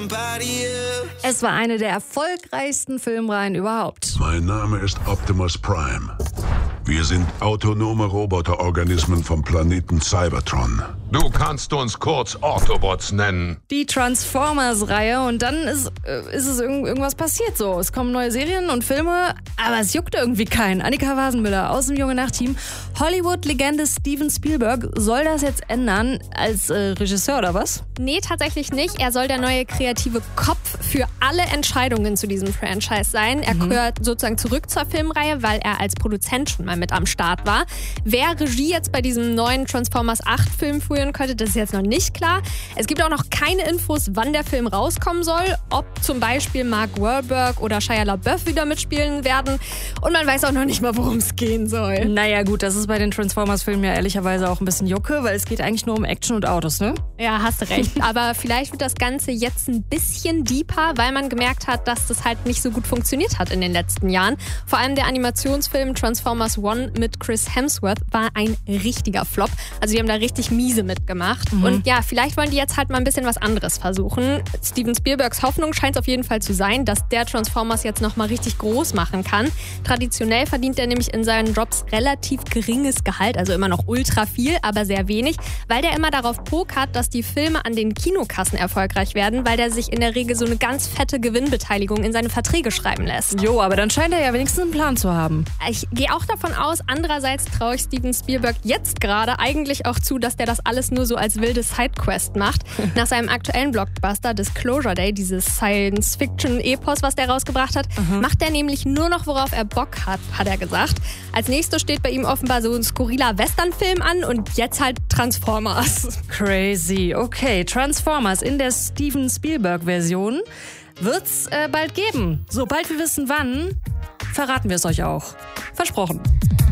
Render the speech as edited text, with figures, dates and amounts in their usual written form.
Es war eine der erfolgreichsten Filmreihen überhaupt. Mein Name ist Optimus Prime. Wir sind autonome Roboterorganismen vom Planeten Cybertron. Du kannst uns kurz Autobots nennen. Die Transformers-Reihe, und dann ist es irgendwas passiert so. Es kommen neue Serien und Filme, aber es juckt irgendwie keinen. Annika Wasenmüller aus dem Junge-Nacht-Team. Hollywood-Legende Steven Spielberg soll das jetzt ändern als Regisseur oder was? Nee, tatsächlich nicht. Er soll der neue kreative Kopf für alle Entscheidungen zu diesem Franchise sein. Er gehört sozusagen zurück zur Filmreihe, weil er als Produzent schon mal mit am Start war. Wer Regie jetzt bei diesem neuen Transformers 8 Film führen könnte, das ist jetzt noch nicht klar. Es gibt auch noch keine Infos, wann der Film rauskommen soll, ob zum Beispiel Mark Wahlberg oder Shia LaBeouf wieder mitspielen werden, und man weiß auch noch nicht mal, worum es gehen soll. Naja gut, das ist bei den Transformers-Filmen ja ehrlicherweise auch ein bisschen Jucke, weil es geht eigentlich nur um Action und Autos, ne? Ja, hast recht. Aber vielleicht wird das Ganze jetzt ein bisschen deeper, weil man gemerkt hat, dass das halt nicht so gut funktioniert hat in den letzten Jahren. Vor allem der Animationsfilm Transformers One mit Chris Hemsworth war ein richtiger Flop. Also die haben da richtig miese mitgemacht. Und ja, vielleicht wollen die jetzt halt mal ein bisschen was anderes versuchen. Steven Spielbergs Hoffnung scheint es auf jeden Fall zu sein, dass der Transformers jetzt nochmal richtig groß machen kann. Traditionell verdient er nämlich in seinen Jobs relativ geringes Gehalt, also immer noch ultra viel, aber sehr wenig, weil der immer darauf pokert, dass die Filme an den Kinokassen erfolgreich werden, weil der sich in der Regel so eine ganz fette Gewinnbeteiligung in seine Verträge schreiben lässt. Jo, aber dann scheint er ja wenigstens einen Plan zu haben. Ich gehe auch davon aus, andererseits traue ich Steven Spielberg jetzt gerade eigentlich auch zu, dass der das alles nur so als wilde Sidequest macht. Nach seinem aktuellen Blockbuster Disclosure Day, dieses Science-Fiction-Epos, was der rausgebracht hat, macht er nämlich nur noch, worauf er Bock hat, hat er gesagt. Als nächstes steht bei ihm offenbar so ein skurriler Western-Film an und jetzt halt Transformers. Crazy. Okay, Transformers in der Steven Spielberg-Version wird's bald geben. Sobald wir wissen, wann, verraten wir es euch auch. Versprochen.